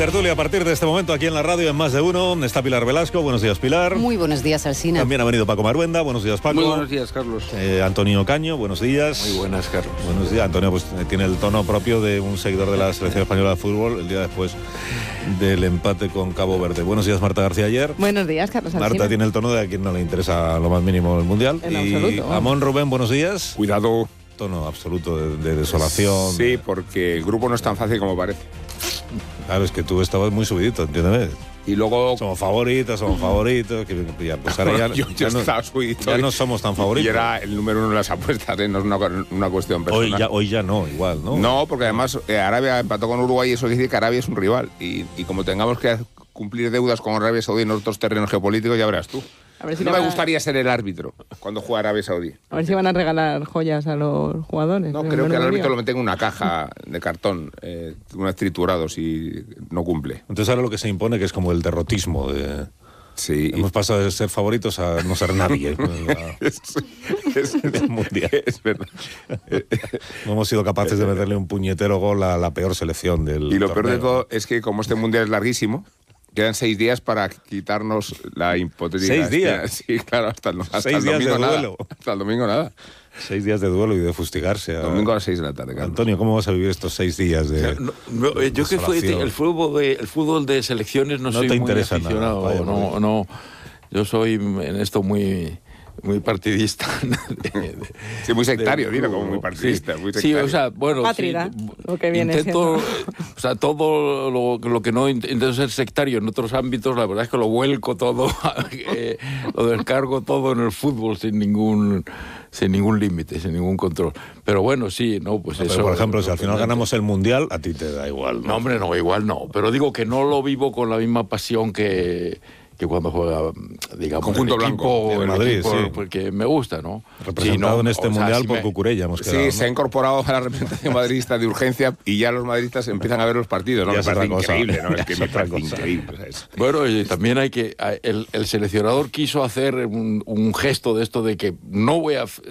tertulia a partir de este momento aquí en la radio en Más de Uno. Está Pilar Velasco. Buenos días, Pilar. Muy buenos días, Alsina. También ha venido Paco Maruenda. Buenos días, Paco. Muy buenos días, Carlos. Antonio Caño. Buenos días. Muy buenas, Carlos. Buenos días. Antonio pues tiene el tono propio de un seguidor de la selección española de fútbol el día después del empate con Cabo Verde. Buenos días, Marta García Ayer. Buenos días, Carlos Alsina. Marta tiene el tono de a quien no le interesa lo más mínimo el Mundial. En y absoluto. Amón Rubén, buenos días. Cuidado. Tono absoluto de desolación. Sí, porque el grupo no es tan fácil como parece. Claro, es que tú estabas muy subidito, entiéndeme. Y luego... Somos favoritos. Que ya, pues ahora yo estaba subidito. Ya no somos tan favoritos. Y era el número uno de las apuestas, ¿eh? No es una cuestión personal. Hoy ya no, igual, ¿no? No, porque además Arabia empató con Uruguay y eso quiere decir que Arabia es un rival. Y como tengamos que cumplir deudas con Arabia Saudí en otros terrenos geopolíticos, ya verás tú. A ver si no me gustaría ser el árbitro cuando juega Arabia Saudí. A ver si van a regalar joyas a los jugadores. No, creo que el árbitro lo meten en una caja de cartón, unos triturados y no cumple. Entonces ahora lo que se impone que es como el derrotismo de... Sí. Hemos pasado de ser favoritos a no ser nadie. Es mundial. Es verdad. No hemos sido capaces de meterle un puñetero gol a la peor selección del Y lo torneo. peor de todo es que como este mundial es larguísimo, quedan 6 días para quitarnos la hipotética... 6 días. Sí, claro, hasta el 6 días domingo de nada. duelo. Hasta el domingo nada. 6 días de duelo y de fustigarse. Domingo a las 6 de la tarde, Carlos. Antonio, ¿cómo vas a vivir estos 6 días de yo que el fútbol de selecciones no soy te muy interesa aficionado. nada, vaya, Yo soy en esto muy partidista. Sí, muy sectario, dilo, como muy partidista. Sí, muy sectario. sí, o sea, bueno, Patria, sí, lo que viene intento, siendo. o sea, todo lo que no intento ser sectario en otros ámbitos, la verdad es que lo vuelco todo, lo descargo todo en el fútbol sin ningún límite, sin ningún control. Pero bueno, sí, no, pues Pero, eso. por ejemplo, si al final ganamos el Mundial, a ti te da igual, ¿no? No, hombre, no, igual no. Pero digo que no lo vivo con la misma pasión que cuando juega, digamos, Conjunto blanco, en Madrid, sí. Porque me gusta, ¿no? Representado en este Mundial por me... Cucurella hemos quedado, Sí, ¿no? se ha incorporado a la representación madridista de urgencia y ya los madridistas empiezan a ver los partidos, ¿no? Ya Me es parece otra cosa. increíble, ¿no? Es que Es me otra parece cosa. increíble. ¿Sabes? Bueno, y también hay que... El seleccionador quiso hacer un gesto de esto de que no voy a